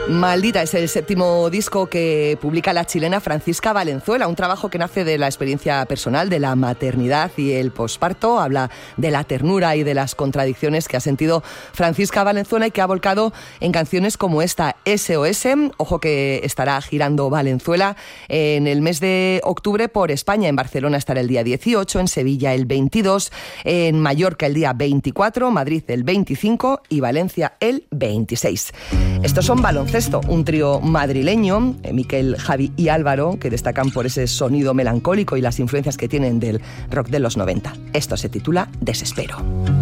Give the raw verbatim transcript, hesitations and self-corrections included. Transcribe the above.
Maldita es el séptimo disco que publica la chilena Francisca Valenzuela, un trabajo que nace de la experiencia personal de la maternidad y el posparto. Habla de la ternura y de las contradicciones que ha sentido Francisca Valenzuela y que ha volcado en canciones como esta, S O S. Ojo que estará girando Valenzuela en el mes de octubre por España. En Barcelona estará el día dieciocho, en Sevilla el veintidós, en Mallorca el día veinticuatro, Madrid el veinticinco y Valencia el veintiséis. Estos son Baloncesto, un trío madrileño, Miquel, Javi y Álvaro, que destacan por ese sonido melancólico y las influencias que tienen del rock de los noventa. Esto se titula Desespero.